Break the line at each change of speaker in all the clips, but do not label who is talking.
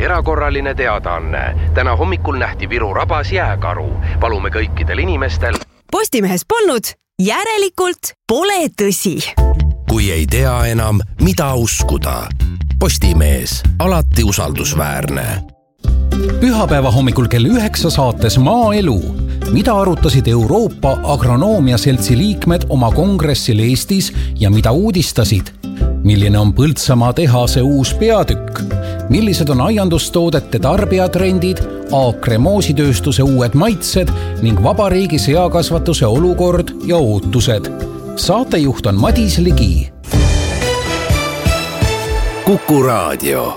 erakorraline teadaanne. Täna hommikul nähti Viru rabas jääkaru. Palume kõikidel inimestel.
Postimehes polnud, järelikult pole tõsi.
Kui ei tea enam, mida uskuda. Postimees, alati usaldusväärne.
Pühapäeva hommikul kell 9 saates Maaelu. Mida arutasid Euroopa Agronoomia Seltsi liikmed oma kongressil Eestis ja mida uudistasid? Milline on Põltsamaa tehase uus peatükk? Millised on aiandustoodete tarbijatrendid, aakremoositööstuse uued maitsed ning vabariigi seakasvatuse olukord ja ootused? Saatejuht on Madis Ligi.
Kuku Raadio.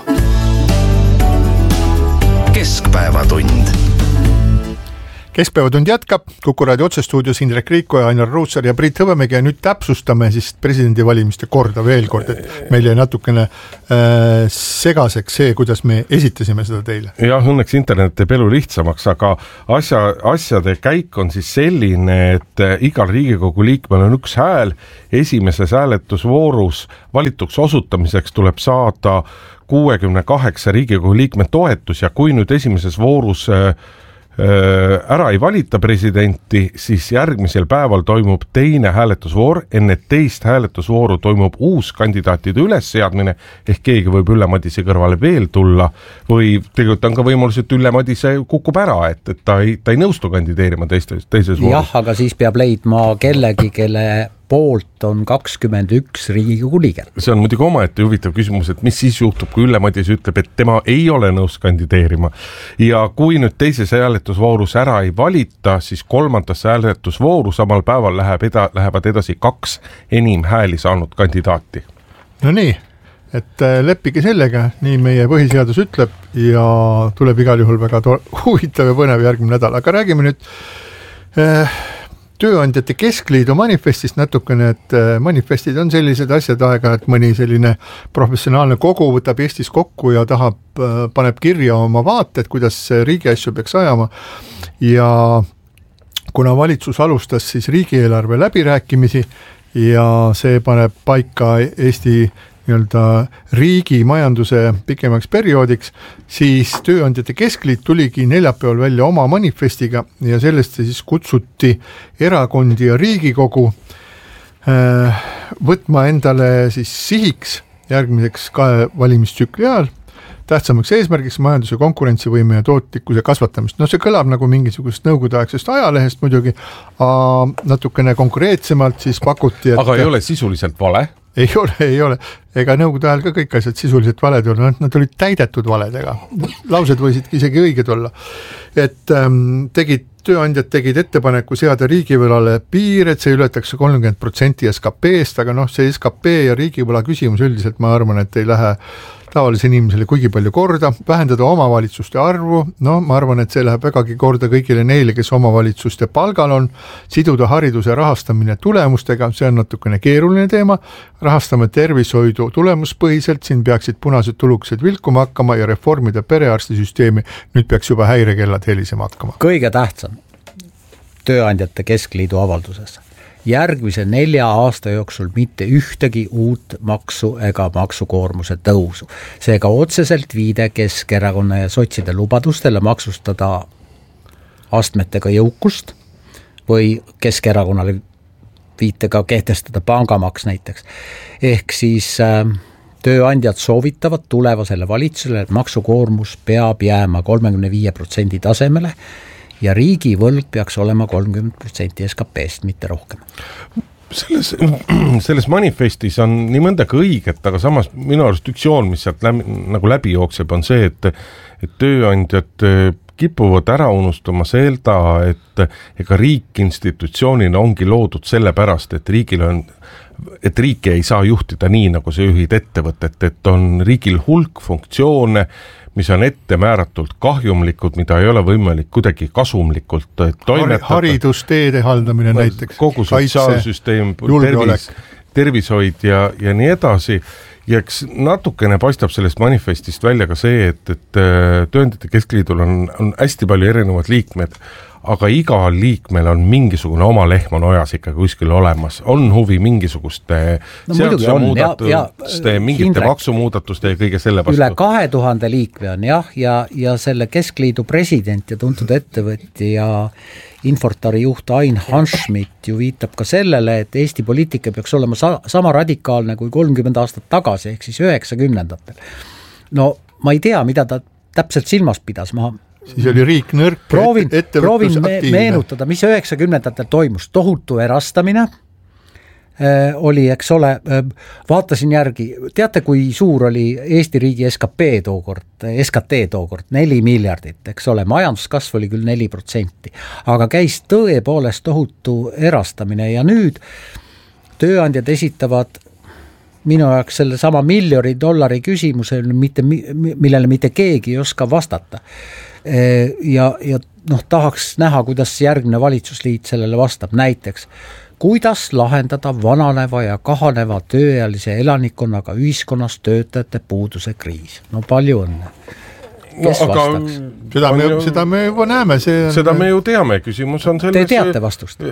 Keskpäevatund.
Keskpäevatund jätkab. Kuku Raadio otsestuudios Indrek Riiko ja Ainar Ruussaar ja Priit Hõbemägi. Ja nüüd täpsustame siis presidendivalimiste korda veel kord, et meil jäi natukene segaseks see, kuidas me esitasime seda teile.
Jah, õnneks internet teeb elu lihtsamaks, aga asjade käik on siis selline, et igal Riigikogu liikmel on üks hääl. Esimeses hääletusvoorus valituks osutamiseks tuleb saada 68 Riigikogu liikme toetus ja kui nüüd esimeses voorus ära ei valita presidenti, siis järgmisel päeval toimub teine hääletusvoor. Enne teist hääletusvooru toimub uus kandidaatide ülesseadmine, ehk keegi võib Ülle Madise kõrvale veel tulla või tegelikult on ka võimalus, et Ülle Madise kukub ära, et ta ei nõustu kandideerima teises voorus.
Jah, aga siis peab leidma kellegi, kelle poolt on 21 Riigikogu liiget.
See on muidugi omaette huvitav küsimus, et mis siis juhtub, kui Ülle Madise ütleb, et tema ei ole nõus kandideerima. Ja kui nüüd teises hääletusvoorus ära ei valita, siis kolmandasse hääletusvooru samal päeval lähevad edasi 2 enim hääli saanud kandidaati.
No nii, et leppige sellega, nii meie põhiseadus ütleb ja tuleb igal juhul väga huvitav ja põnev järgmine nädal. Aga räägime nüüd Tööandjate Keskliidu manifestist natukene, et manifestid on sellised asjad aega, et mõni selline professionaalne kogu võtab Eestis kokku ja paneb kirja oma vaated, kuidas riigi asju peaks ajama. Ja kuna valitsus alustas siis riigieelarve läbirääkimisi ja see paneb paika Eesti riigi majanduse pikemaks perioodiks, siis Tööandjate Keskliit tuligi neljapäeval välja oma manifestiga ja sellest siis kutsuti erakondi ja Riigikogu võtma endale siis sihiks järgmiseks 2 valimistsükli ajal tähtsamaks eesmärgiks majanduse konkurentsivõime ja tootlikkuse kasvatamist. No see kõlab nagu mingisugust nõukogudeaegsest ajalehest muidugi, natukene konkreetsemalt siis pakuti, et
aga ei ole sisuliselt vale?
Ei ole. Ega nõukogude ajal ka kõik asjad sisuliselt valed olla. Nad olid täidetud valedega. Laused võisidki isegi õiged olla. Et tööandjad tegid ettepaneku seada riigivõlale piir, et see ületaks 30% SKP-st, aga see SKP ja riigivõla küsimus üldiselt ma arvan, et ei lähe tavalise inimesele kuigi palju korda, vähendada omavalitsuste arvu, ma arvan, et see läheb vägagi korda kõigile neile, kes omavalitsuste palgal on, siduda hariduse rahastamine tulemustega, see on natukene keeruline teema, rahastame tervishoidu tulemuspõhiselt, siin peaksid punased tulukesed vilkuma hakkama ja reformida perearstisüsteemi, nüüd peaks juba häirekellad helisema hakkama.
Kõige tähtsam Tööandjate Keskliidu avalduses. Järgmise 4 aasta jooksul mitte ühtegi uut maksu ega maksukoormuse tõusu. Seega otseselt viide Keskerakonna ja sotside lubadustele maksustada astmetega jõukust või Keskerakonnale viitega kehtestada pangamaks näiteks. Ehk siis tööandjad soovitavad tulevasele valitsusele, et maksukoormus peab jääma 35% tasemele ja riigi võlg peaks olema 30% SKP-st, mitte rohkem.
Selles manifestis on nii mõndagi õiget, aga samas minu arust üks joon, mis sealt läbi jookseb, on see, et tööandjad kipuvad ära unustama seda, et ega riik institutsioonina ongi loodud sellepärast, et riiki ei saa juhtida nii, nagu sa juhid ettevõtet, et on riigil hulk funktsioone, mis on ette määratult kahjumlikud, mida ei ole võimalik kuidagi kasumlikult toimetada.
Haridusteede haldamine näiteks.
Kogu sotsiaalsüsteem, tervishoid ja nii edasi. Ja natukene paistab sellest manifestist välja ka see, et Tööandjate Keskliidul on hästi palju erinevad liikmed, aga igal liikmel on mingisugune oma lehm on ojas ikka kuskil olemas, on huvi mingisuguste seadusemuudatuste, mingite maksumuudatuste ja kõige selle vastu.
Üle 2000 liikme on ja selle Keskliidu president ja tuntud ettevõtja ja Infortari juht Ain Hanschmidt ju viitab ka sellele, et Eesti poliitika peaks olema sama radikaalne kui 30 aastat tagasi, ehk siis 90-ndatel. No ma ei tea, mida ta täpselt silmas pidas,
siis oli riik nõrk,
proovin meenutada, mis 90-ndatel toimus, tohutu erastamine oli, eks ole, vaatasin järgi, teate, kui suur oli Eesti riigi SKT tookord, 4 miljardit, eks ole, majanduskasv oli küll 4%, aga käis tõepoolest tohutu erastamine ja nüüd tööandjad esitavad minu jaoks selle sama $1 000 küsimuse, millele mitte keegi ei oska vastata. Ja tahaks näha, kuidas järgmine valitsusliit sellele vastab, näiteks kuidas lahendada vananeva ja kahaneva tööealise elanikkonnaga ühiskonnas töötajate puuduse kriis. No palju õnne. Kes vastaks?
Seda me juba näeme.
Seda me ju teame, küsimus on selles...
Te teate vastust?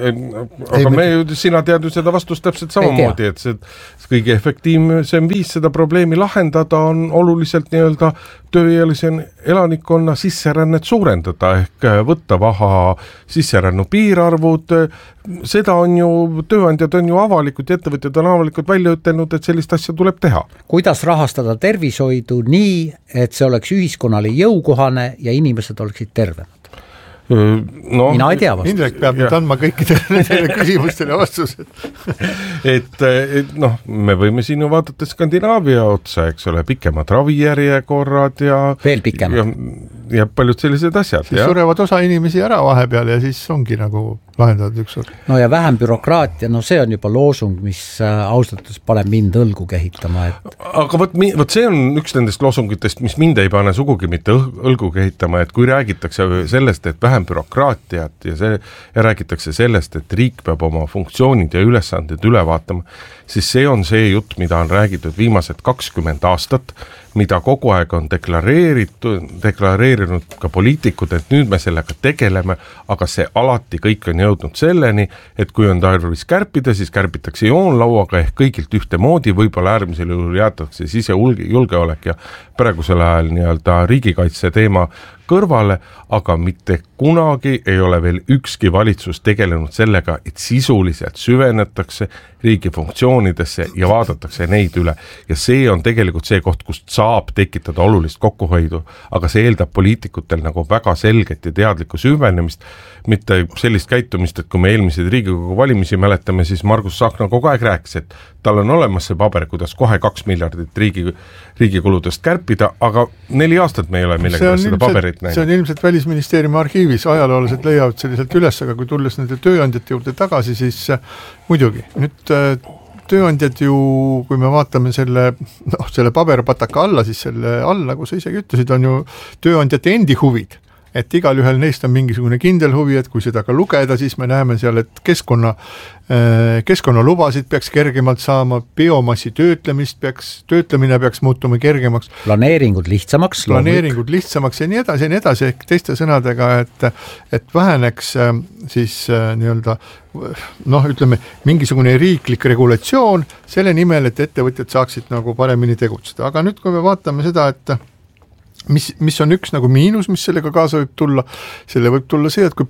Aga sina tead ju seda vastust täpselt samamoodi, et see kõige efektiivsem viis seda probleemi lahendada on oluliselt nii-öelda tööealise elanikkonna sisserännet suurendada ehk võtta vaha sisserännu piirarvud. Seda on ju, tööandjad on ju avalikud ja ettevõtjad on avalikult välja ütelnud, et sellist asja tuleb teha.
Kuidas rahastada tervishoidu nii, et see oleks ühiskonnale jõukohane ja inimesed oleksid tervemad?
No,
mina ei tea vastust.
Indrek peab nüüd andma kõikidele nendele küsimustele vastused.
et me võime siin ju vaadata Skandinaavia otsa, eks ole, pikemad ravijärjekorrad ja
veel pikemad.
Ja paljud sellised asjad.
Siis surevad osa inimesi ära vahepeal ja siis ongi nagu lahendatud üks osa.
No ja vähem bürokraatia, see on juba loosung, mis austatus paneb mind õlgu kehitama.
Aga võt see on üks nendest loosungitest, mis mind ei pane sugugi mitte õlgu kehitama, et kui räägitakse sellest, et vähem bürokraatiat ja räägitakse sellest, et riik peab oma funktsioonid ja ülesanded üle vaatama, siis see on see jutt, mida on räägitud viimased 20 aastat, mida kogu aeg on deklareerinud ka poliitikud, et nüüd me sellega tegeleme, aga see alati kõik on jõudnud selleni, et kui on tarvis kärpida, siis kärbitakse joonlauaga ehk kõigilt ühtemoodi, võib-olla äärmisel juhul jäetakse sisejulgeolek ja praegusel ajal nii-öelda riigikaitse teema kõrvale, aga mitte kunagi ei ole veel ükski valitsus tegelenud sellega, et sisuliselt süvenetakse riigi funktsioonidesse ja vaadatakse neid üle. Ja see on tegelikult see koht, kust saab tekitada olulist kokkuhoidu, aga see eeldab poliitikutel nagu väga selget ja teadlikku süvenemist, mitte sellist käitumist, et kui me eelmiseid Riigikogu valimisi mäletame, siis Margus Tsahkna kogu aeg rääkis, et tal on olemas see paber, kuidas kohe 2 miljardit riigikuludest kärpida, aga 4 aastat me ei ole millega seda paberit näinud.
See on ilmselt Välisministeeriumi arhiivis, ajaloolased leiavad selliselt üles, aga kui tulles nende tööandjate juurde tagasi, siis muidugi. Nüüd tööandjad ju, kui me vaatame selle paberpataka alla, siis selle all, nagu sa isegi ütlesid, on ju tööandjate endi huvid. Et igal ühel neist on mingisugune kindel huvi, et kui seda ka lugeda, siis me näeme seal, et keskkonnalubasid peaks kergemalt saama, biomassi töötlemine peaks muutuma kergemaks.
Planeeringud lihtsamaks
ja nii edasi, ehk teiste sõnadega, et väheneks siis nii-öelda ütleme, mingisugune riiklik regulatsioon selle nimel, et ettevõtjad saaksid nagu paremini tegutseda. Aga nüüd, kui me vaatame seda, et mis on üks nagu miinus, mis sellega kaasa võib tulla, selle võib tulla see, et kui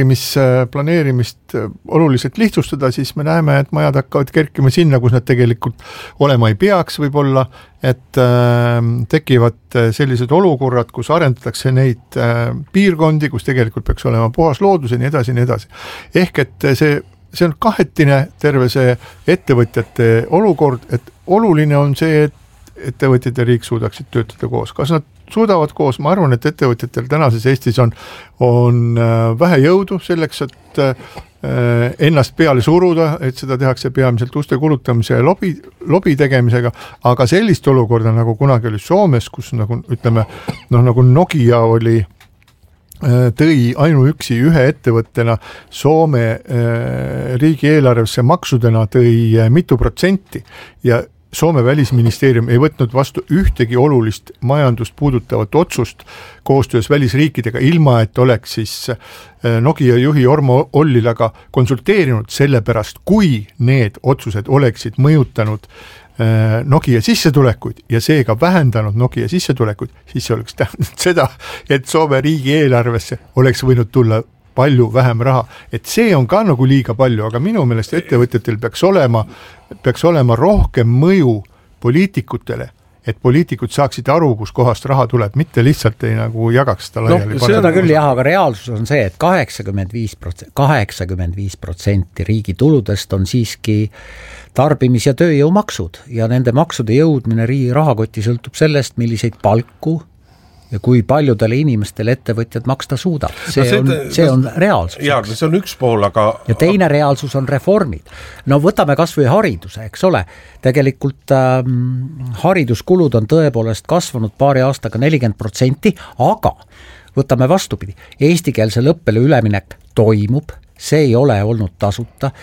planeerimist oluliselt lihtsustada, siis me näeme, et majad hakkavad kerkima sinna, kus nad tegelikult olema ei peaks võib-olla, et tekivad sellised olukorrad, kus arendatakse neid piirkondi, kus tegelikult peaks olema puhas loodus ja nii edasi. Ehk et see on kahetine terve see ettevõtjate olukord, et oluline on see, et ettevõtjad ja riik suudaksid töötada koos. Kas nad suudavad koos? Ma arvan, et ettevõtjatel tänases Eestis on vähe jõudu selleks, et ennast peale suruda, et seda tehakse peamiselt uste kulutamise ja lobi tegemisega, aga sellist olukorda, nagu kunagi oli Soomes, kus nagu ütleme, nagu Nokia tõi ainuüksi ühe ettevõttena Soome riigieelarvesse maksudena tõi mitu protsenti ja Soome välisministeerium ei võtnud vastu ühtegi olulist majandust puudutavat otsust koostöös välisriikidega, ilma et oleks siis Nokia juhi Ormo Ollilaga konsulteerinud sellepärast, kui need otsused oleksid mõjutanud Nokia sissetulekuid ja seega vähendanud Nokia sissetulekuid, siis see oleks tähendanud seda, et Soome riigi eelarvesse oleks võinud tulla palju vähem raha, et see on ka nagu liiga palju, aga minu meelest ettevõtjatel peaks olema rohkem mõju poliitikutele, et poliitikud saaksid aru, kus kohast raha tuleb, mitte lihtsalt ei nagu jagaks seda laiali.
Seda küll jah, aga reaalsus on see, et 85% riigi tuludest on siiski tarbimis- ja tööjõumaksud ja nende maksude jõudmine riigi rahakotti sõltub sellest, milliseid palku ja kui paljudele inimestele ettevõtjad maksta suudab. See on reaalsus.
Jaa, see on üks pool, aga... Ja
teine reaalsus on reformid. No võtame kas või hariduse, eks ole. Tegelikult hariduskulud on tõepoolest kasvanud paari aastaga 40%, aga võtame vastupidi. Eestikeelsele õppele üleminek toimub, see ei ole olnud tasuta.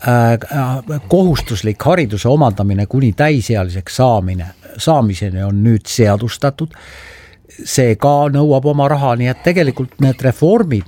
Kohustuslik hariduse omandamine kuni täisealiseks saamiseni on nüüd seadustatud. See ka nõuab oma raha, nii et tegelikult need reformid,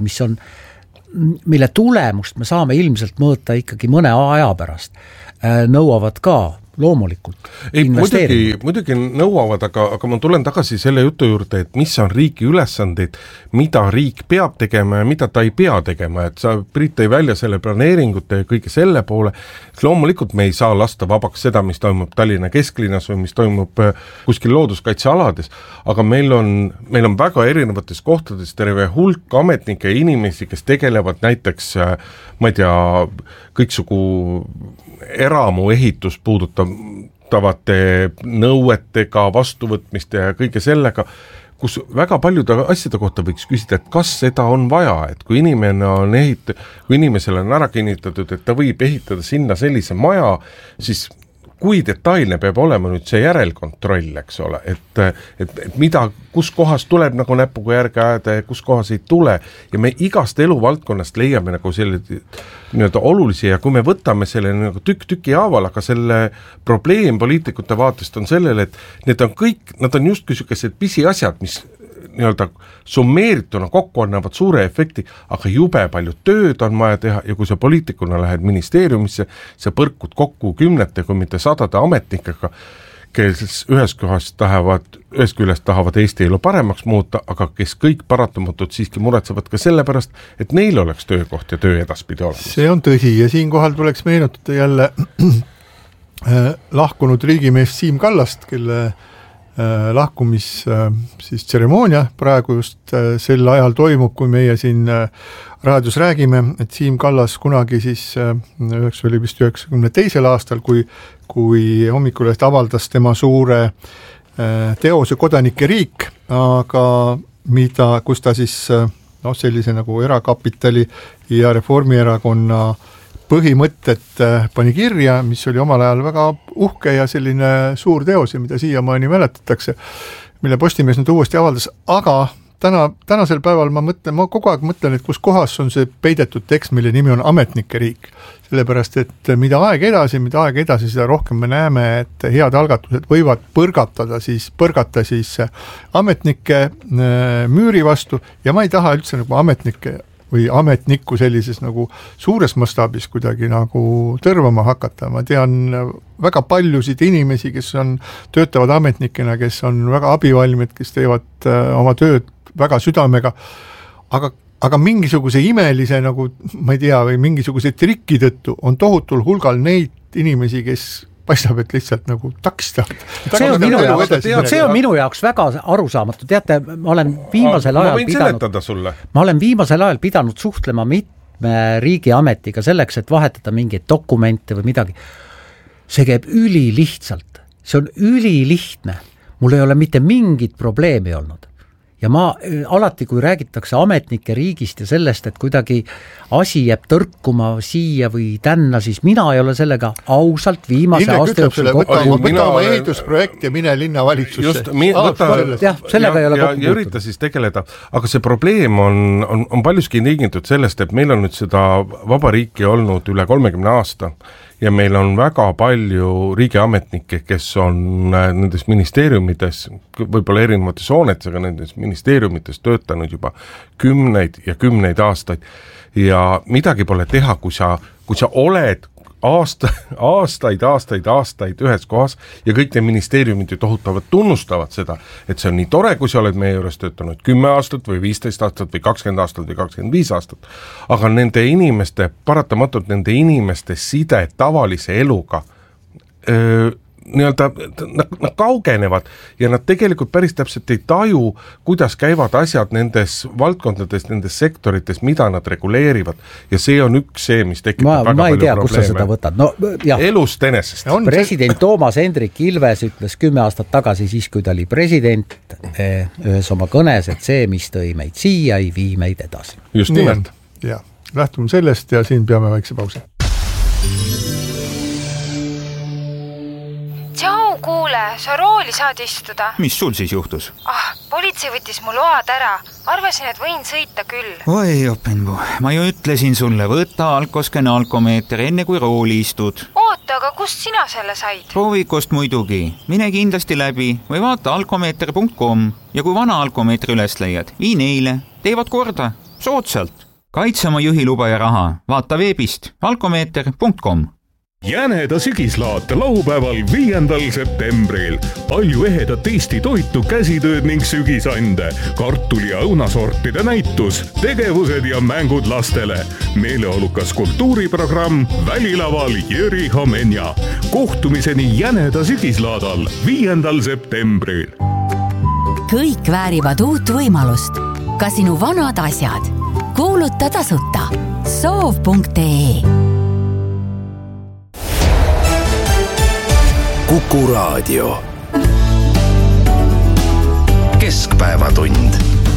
mille tulemust me saame ilmselt mõõta ikkagi mõne aja pärast, nõuavad ka loomulikult investeerida.
Muidugi nõuavad, aga ma tulen tagasi selle jutu juurde, et mis on riigi ülesandeid, mida riik peab tegema ja mida ta ei pea tegema, et sa Priit tõi välja selle planeeringute ja kõige selle poole, et loomulikult me ei saa lasta vabaks seda, mis toimub Tallinna kesklinnas või mis toimub kuskil looduskaitsealades, aga meil on väga erinevates kohtades terve hulk ametnikke ja inimesi, kes tegelevad näiteks, ma ei tea, kõiksugu eramu ehitus puudutavate nõuetega, vastuvõtmiste ja kõige sellega, kus väga paljude asjade kohta võiks küsida, et kas seda on vaja, et kui inimesele on ära kinnitatud, et ta võib ehitada sinna sellise maja, siis kui detailne peab olema nüüd see järelkontroll, eks ole, et mida, kus kohas tuleb nagu näpuga järge ajada ja kus kohas ei tule ja me igast eluvaldkonnast leiame nagu selle nii-öelda olulisi ja kui me võtame selle nagu tüki haaval, aga selle probleem poliitikute vaatest on sellele, et nad on justkui sellised pisiasjad, mis nii-öelda summeerituna kokku annavad suure efekti, aga jube palju tööd on vaja teha ja kui sa poliitikuna lähed ministeeriumisse, sa põrkud kokku 10 kui mitte 100 ametnikega, kes ühest küljest tahavad Eesti elu paremaks muuta, aga kes kõik paratamatult siiski muretsevad ka selle pärast, et neil oleks töökoht ja töö edaspidi olemas. See
on tõsi ja siinkohal tuleks meenutada jälle lahkunud riigimees Siim Kallast, kelle lahkumis siis tseremoonia praegu just sel ajal toimub, kui meie siin raadios räägime, et Siim Kallas kunagi siis 92. aastal, kui Hommikuleht avaldas tema suure teose Kodanike riik, aga kus ta siis sellise nagu erakapitali ja Reformierakonna põhimõtted pani kirja, mis oli omal ajal väga uhke ja selline suur teos, mida siiamaani mäletatakse, mille Postimees nüüd uuesti avaldas, aga tänasel päeval ma kogu aeg mõtlen, et kus kohas on see peidetud tekst, mille nimi on Ametnike riik. Sellepärast, et mida aeg edasi, seda rohkem me näeme, et head algatused võivad põrgata siis ametnike müüri vastu ja ma ei taha üldse nagu ametnikke või ametnikku sellises nagu suures mastaabis kuidagi nagu tõrvama hakata. Ma tean väga paljusid inimesi, kes töötavad ametnikena, kes on väga abivalmid, kes teevad oma tööd väga südamega, aga mingisuguse imelise nagu, ma ei tea, või mingisuguse trikki tõttu on tohutul hulgal neid inimesi, kes paistab, et lihtsalt nagu takistavad.
See on minu jaoks väga arusaamatu. Teate, ma olen viimasel ajal pidanud suhtlema mitme riigiametiga selleks, et vahetada mingeid dokumente või midagi. See käib ülilihtsalt. See on ülilihtne. Mul ei ole mitte mingit probleemi olnud. Ja ma alati, kui räägitakse ametnike riigist ja sellest, et kuidagi asi jääb tõrkuma siia või tänna, siis mina ei ole sellega ausalt viimase aasta jooksul
võta oma ehitusprojekt ja mine linnavalitsusse.
Ja ürita siis tegeleda, aga see probleem on paljuski tingitud sellest, et meil on nüüd seda vaba riiki olnud üle 30 aasta ja meil on väga palju riigiametnikke, kes on nendes ministeeriumides, võib-olla erinevates hoonetes, aga nendes ministeeriumites töötanud juba kümneid ja kümneid aastaid ja midagi pole teha, kui sa oled aastaid ühes kohas ja kõik need ministeeriumid ju tohutavalt tunnustavad seda, et see on nii tore, kui sa oled meie juures töötanud 10 aastat või 15 aastat või 20 aastat või 25 aastat, aga paratamatult nende inimeste side tavalise eluga nad kaugenevad ja nad tegelikult päris täpselt ei taju, kuidas käivad asjad nendes valdkondades, nendes sektorites, mida nad reguleerivad ja see on üks see, mis tekitab väga palju probleeme.
Kus sa seda võtad.
Elust enesest.
President Toomas Hendrik Ilves ütles 10 aastat tagasi siis, kui ta oli president ühes oma kõnes, et see, mis tõi meid siia, ei vii meid edasi.
Just nimelt.
Ja, lähtume sellest ja siin peame väikse pausi.
Tšau, kuule, sa rooli saad istuda.
Mis sul siis juhtus?
Politsei võttis mu load ära. Arvasin, et võin sõita küll.
Oi, Openbu, ma ju ütlesin sulle, võta alkoskene alkomeeter enne kui rooli istud.
Oota, aga kust sina selle said?
Proovikost muidugi. Mine kindlasti läbi või vaata alkomeeter.com ja kui vana alkomeetri üles leiad, vii neile. Teevad korda. Soodsalt. Kaitse oma juhiluba ja raha. Vaata veebist alkomeeter.com.
Jäneda sügislaat laupäeval 5. septembril. Palju ehedat Eesti toitu, käsitööd ning sügisande, kartuli- ja õunasortide näitus, tegevused ja mängud lastele. Meeleolukas kultuuriprogramm Välilaval Jüri Homenja. Kohtumiseni Jäneda sügislaadal 5. septembril.
Kõik väärivad uut võimalust. Ka sinu vanad asjad. Kuuluta tasuta. Soov.ee
Kuku Raadio. Keskpäevatund.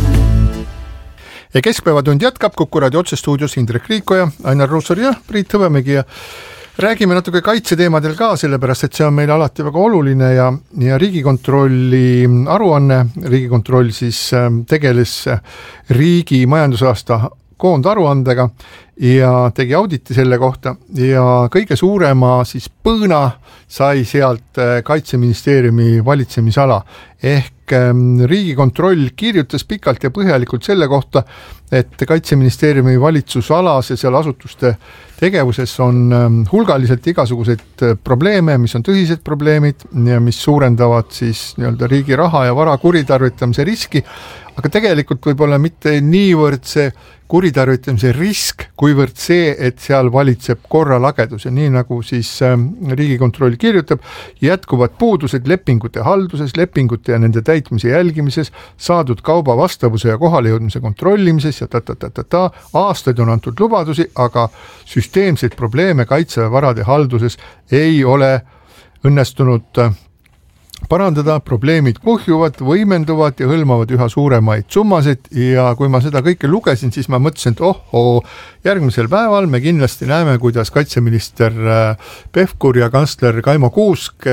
Ja Keskpäevatund jätkab Kuku Raadio otsestuudios Indrek Riikoja, Ainar Ruussaar ja Priit Hõbemägi ja räägime natuke kaitseteemadel ka, sellepärast et see on meile alati väga oluline ja Riigikontrolli aruanne, Riigikontroll siis tegeles riigi majandusaasta koondaruandega ja tegi auditi selle kohta ja kõige suurema siis põõna sai sealt Kaitseministeeriumi valitsemisala ehk Riigikontroll kirjutas pikalt ja põhjalikult selle kohta, et Kaitseministeeriumi valitsusalas ja seal asutuste tegevuses on hulgaliselt igasuguseid probleeme, mis on tõsised probleemid ja mis suurendavad siis nii-öelda riigi raha ja vara kuritarvitamise riski, aga tegelikult võib-olla mitte niivõrd see kuritarvitamise risk, kuivõrd see, et seal valitseb korralagedus ja nii nagu siis Riigikontroll kirjutab, jätkuvad puudused lepingute halduses, lepingute ja nende täitmise jälgimises, saadud kauba vastavuse ja kohalejõudmise kontrollimises ja aastaid on antud lubadusi, aga süsteemseid probleeme kaitsevarade halduses ei ole õnnestunud parandada, probleemid kuhjuvad, võimenduvad ja hõlmavad üha suuremaid summasid ja kui ma seda kõike lugesin, siis ma mõtlesin, et järgmisel päeval me kindlasti näeme, kuidas kaitseminister Pevkur ja kantsler Kaimo Kuusk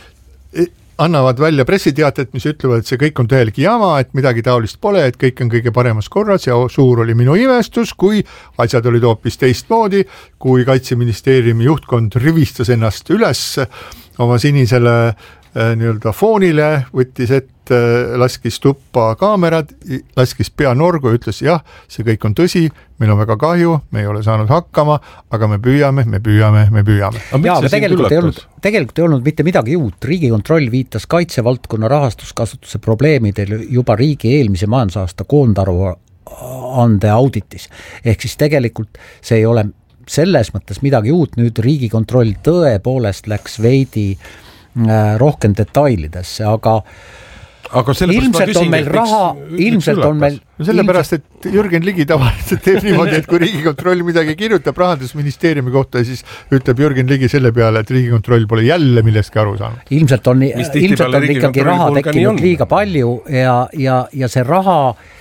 annavad välja pressiteated, mis ütlevad, et see kõik on täielik jama, et midagi taolist pole, et kõik on kõige paremas korras ja suur oli minu imestus, kui asjad olid hoopis teistmoodi, kui Kaitseministeeriumi juhtkond rivistas ennast üles oma sinisele nii-öelda foonile, võttis ette, laskis tuppa kaamerad, laskis pea norgu ja ütles, jah, see kõik on tõsi, meil on väga kahju, me ei ole saanud hakkama, aga me püüame.
Jaa, aga tegelikult ei olnud mitte midagi uut. Riigikontroll viitas kaitsevaldkonna rahastuskasutuse probleemidel juba riigi eelmise majandusaasta koondaruande auditis. Ehk siis tegelikult see ei ole selles mõttes midagi uut, nüüd Riigikontroll tõepoolest läks veidi rohkem detailidesse, aga ilmselt on meil raha, ilmselt on meil
sellepärast, et Jürgen Ligi tavaliselt teeb niimoodi, et kui Riigikontroll midagi kirjutab Rahandusministeeriumi kohta ja siis ütleb Jürgen Ligi selle peale, et Riigikontroll pole jälle millestki aru saanud.
Ilmselt on ikkagi raha tekkinud liiga palju ja see raha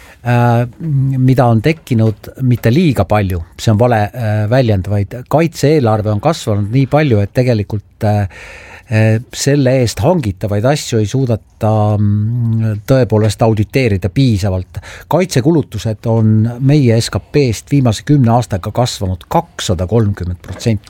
mida on tekkinud mitte liiga palju, see on vale väljend, vaid kaitse-eelarve on kasvanud nii palju, et tegelikult selle eest hangitavaid asju ei suudeta tõepoolest auditeerida piisavalt. Kaitsekulutused on meie SKP-st viimase 10 aastaga kasvanud 230%.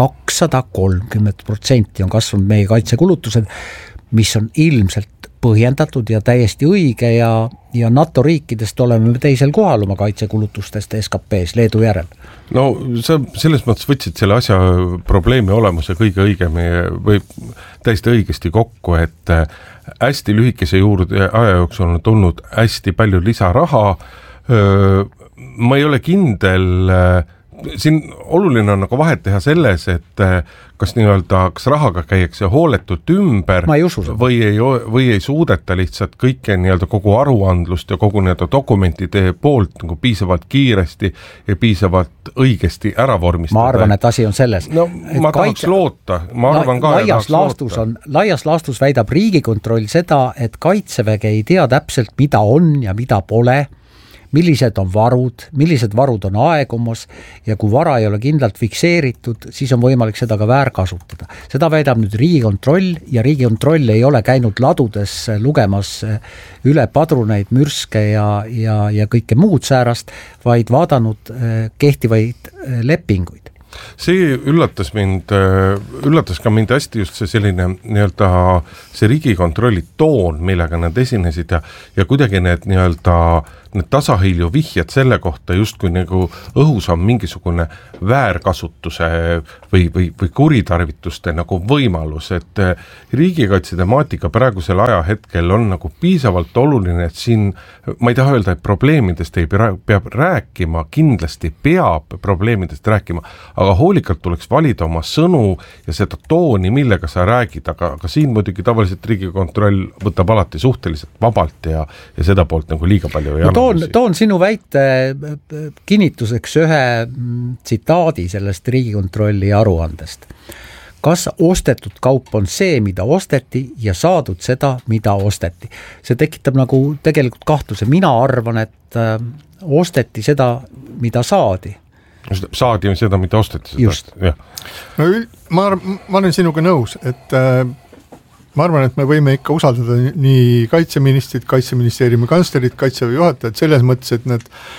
230% on kasvanud meie kaitsekulutused, mis on ilmselt põhjendatud ja täiesti õige ja NATO riikidest oleme teisel kohal oma kaitsekulutustest SKP-s Leedu järel.
No sa selles mõttes võtsid selle asja probleemi olemuse kõige õigemi või täiesti õigesti kokku, et hästi lühikese aja jooksul on tulnud hästi palju lisaraha. Ma ei ole kindel, siin oluline on nagu vahet teha selles, et kas rahaga käiakse hooletult ümber või ei suudeta lihtsalt kõike kogu aruandlust ja kogu dokumentide poolt nagu piisavalt kiiresti ja piisavalt õigesti ära vormistada.
Ma arvan, et asi on selles.
No, ma tahaks loota. Ma arvan ka,
laias laastus väidab Riigikontroll seda, et Kaitseväge ei tea täpselt, mida on ja mida pole, millised on varud on aegumas ja kui vara ei ole kindlalt fikseeritud, siis on võimalik seda ka väärkasutada. Seda väidab nüüd Riigikontroll ja Riigikontroll ei ole käinud ladudes lugemas üle padruneid, mürske ja kõike muud säärast, vaid vaadanud kehtivaid lepinguid.
See üllatas ka mind hästi just see selline see Riigikontrolli toon, millega nad esinesid ja kuidagi need tasahilju vihjad selle kohta justkui nagu õhus on mingisugune väärkasutuse või kuritarvituste nagu võimalus, et riigikaitse temaatika praegusel ajahetkel on nagu piisavalt oluline, et siin ma ei taha öelda, et probleemidest ei peab rääkima, kindlasti peab probleemidest rääkima, aga hoolikalt tuleks valida oma sõnu ja seda tooni, millega sa räägid, aga siin muidugi tavaliselt Riigikontroll võtab alati suhteliselt vabalt ja seda poolt nagu liiga palju ei anna.
Toon sinu väite kinnituseks ühe tsitaadi sellest Riigikontrolli aruandest. Kas ostetud kaup on see, mida osteti ja saadud seda, mida osteti? See tekitab nagu tegelikult kahtluse. Mina arvan, et osteti seda, mida saadi.
Saadi seda, mida osteti.
Just.
No, ma olen sinuga nõus, et ma arvan, et me võime ikka usaldada nii kaitseministrit, kaitseministeeriumi kantslerit, kaitseväe juhatajat selles mõttes, et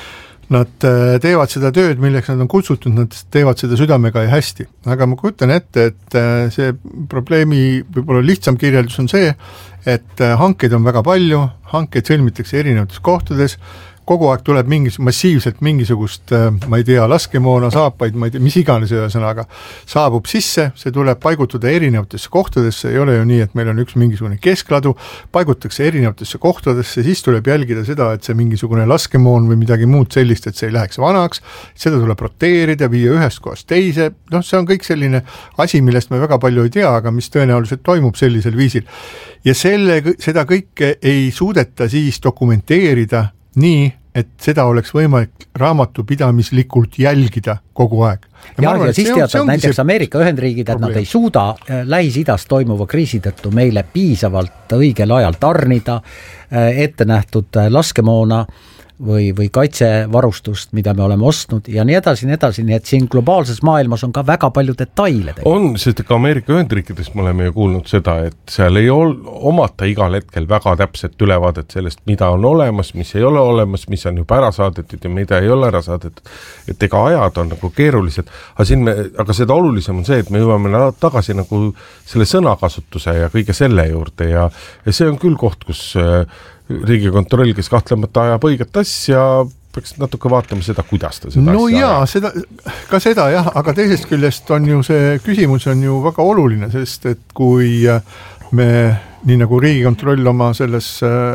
nad teevad seda tööd, milleks nad on kutsutud, nad teevad seda südamega ja hästi. Aga ma kujutan ette, et see probleemi võib-olla lihtsam kirjeldus on see, et hankeid on väga palju, hankeid sõlmitakse erinevates kohtades, kogu aeg tuleb massiivselt mingisugust, ma ei tea, laskemoona, saapaid, ma ei tea, mis iganes ühesõnaga saabub sisse, see tuleb paigutada erinevatesse kohtadesse, ei ole ju nii, et meil on üks mingisugune keskladu, paigutakse erinevatesse kohtadesse, siis tuleb jälgida seda, et see mingisugune laskemoon või midagi muud sellist, et see ei läheks vanaks, seda tuleb roteerida, viia ühest kohast teise, see on kõik selline asi, millest me väga palju ei tea, aga mis tõenäoliselt toimub sellisel viisil. Ja seda kõike ei suudeta siis dokumenteerida nii, et seda oleks võimalik raamatupidamislikult jälgida kogu aeg.
Ja siis teatavad näiteks Ameerika Ühendriigid, et nad ei suuda Lähis-Idas toimuva kriisi tõttu meile piisavalt õigel ajal tarnida ette nähtud laskemoona või kaitsevarustust, mida me oleme ostnud ja nii edasi, nii et siin globaalses maailmas on ka väga palju detaile.
On, sest ka Ameerika Ühendriikidest me oleme ju kuulnud seda, et seal ei omata igal hetkel väga täpset ülevaadet sellest, mida on olemas, mis ei ole olemas, mis on juba ära saadetud ja mida ei ole ära saadetud, et ega ajad on nagu keerulised, aga seda olulisem on see, et me jõuame tagasi nagu selle sõnakasutuse ja kõige selle juurde ja see on küll koht, kus Riigikontroll, kes kahtlemata ajab õiget asja, peaks natuke vaatama seda, kuidas ta seda
asja ajab. Aga teisest küljest on ju see küsimus on ju väga oluline, sest et kui me, nii nagu Riigikontroll oma selles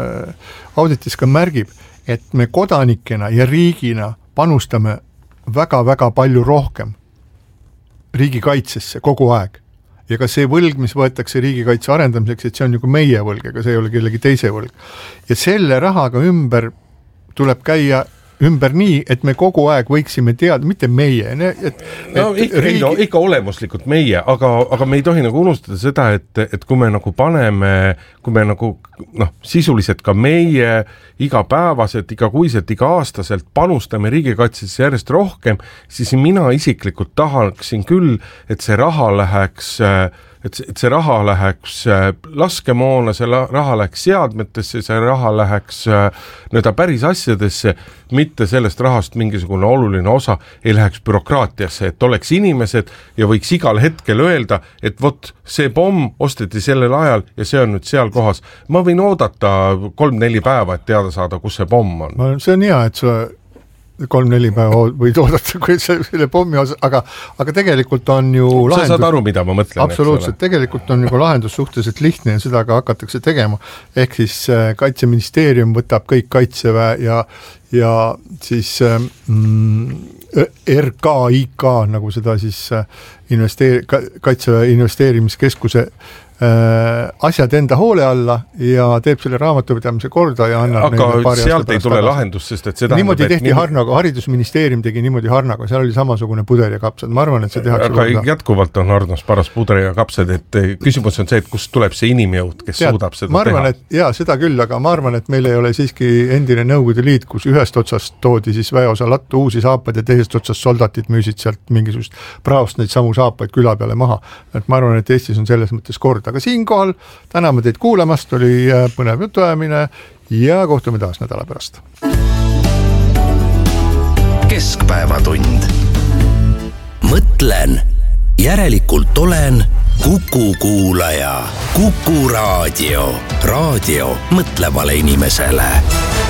auditis ka märgib, et me kodanikena ja riigina panustame väga-väga palju rohkem riigikaitsesse kogu aeg. Ja ka see võlg, mis võetakse riigikaitse arendamiseks, et see on ju meie võlg, ega see ei ole kellegi teise võlg. Ja selle rahaga tuleb käia ümber nii, et me kogu aeg võiksime teada, mitte meie.
Ikka olemuslikult meie, aga me ei tohi nagu unustada seda, et kui me nagu paneme, kui me nagu sisuliselt ka meie igapäevaselt, igakuiselt, iga-aastaselt panustame riigikaitsesse järjest rohkem, siis mina isiklikult tahaksin küll, et see raha läheks et see raha läheks laskemoona, see raha läheks seadmetesse, see raha läheks nii-öelda päris asjadesse, mitte sellest rahast mingisugune oluline osa ei läheks bürokraatiasse, et oleks inimesed ja võiks igal hetkel öelda, et vot see pomm osteti sellel ajal ja see on nüüd seal kohas. Ma võin oodata 3-4 päeva, et teada saada, kus see pomm on.
See on hea, et sa 3-4 päeva võid oodata, kui selle pommi osa, aga tegelikult on ju lahendus.
Sa saad aru, mida ma mõtlen.
Absoluutselt, tegelikult on ju lahendus suhteliselt lihtne ja seda ka hakatakse tegema. Ehk siis Kaitseministeerium võtab kõik Kaitseväe ja siis RKIK, nagu seda siis Kaitseväe investeerimiskeskuse asjad enda hoole alla ja teeb selle raamatupidamise korda ja annab
aga sealt ei tule lahendus, sest et seda
niimoodi tehti Harnaga, haridusministeerium tegi niimoodi Harnaga, seal oli samasugune puder ja kapsad, ma arvan, et see tehakse
aga korda. Jätkuvalt on Harnos paras puder ja kapsad, et küsimus on see, et kust tuleb see inimjõud, kes suudab seda
ma arvan, teha. Ja seda küll, aga ma arvan, et meil ei ole siiski endine Nõukogude Liit, kus ühest otsast toodi siis väeosa lattu uusi saapad ja teisest otsast soldatid müüsid sealt mingisugust praost neid samu saapaid küla peale maha, et ma arvan, et Eestis on selles mõttes kord. Aga siinkohal täname teid kuulamast, oli põnev jutuajamine ja kohtume taas nädala pärast.
Keskpäevatund. Mõtlen, järelikult olen Kuku kuulaja. Kuku raadio. Raadio mõtlevale inimesele.